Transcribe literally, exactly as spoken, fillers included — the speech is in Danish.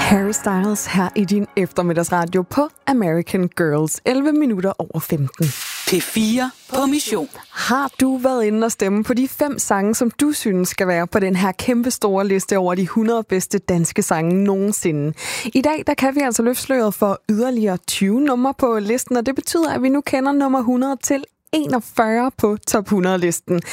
Harry Styles her i din eftermiddagsradio på American Girls. elleve minutter over femten. P fire på mission. Har du været inde og stemme på de fem sange, som du synes skal være på den her kæmpe store liste over de hundrede bedste danske sange nogensinde? I dag der kan vi altså løfte sløret for yderligere tyve numre på listen, og det betyder, at vi nu kender nummer hundrede til enogfyrre på top hundrede-listen.